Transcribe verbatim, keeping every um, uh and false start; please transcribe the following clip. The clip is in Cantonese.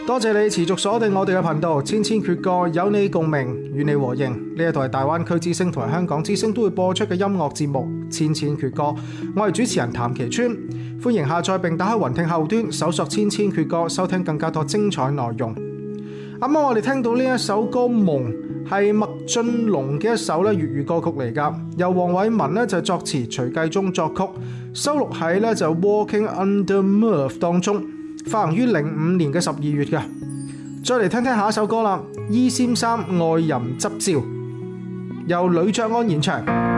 多謝你持續鎖定我哋嘅頻道，千千闕歌，有你共鳴，與你和應。呢一台大灣區之聲同埋香港之聲都會播出嘅音樂節目《千千闕歌》，我係主持人譚其川，歡迎下載並打開雲聽後端，搜索千千闕歌，收聽更加多精彩內容。啱啱我哋聽到呢一首歌《夢》，係麥浚龍嘅一首咧粵語歌曲嚟㗎，由黃偉文咧就作詞，徐繼忠作曲，收錄喺咧就《Walking Under Mirth》當中。發行於零五年嘅十二月嘅。再嚟聽聽下一首歌啦，《伊先生愛人執照》，由呂爵安演唱。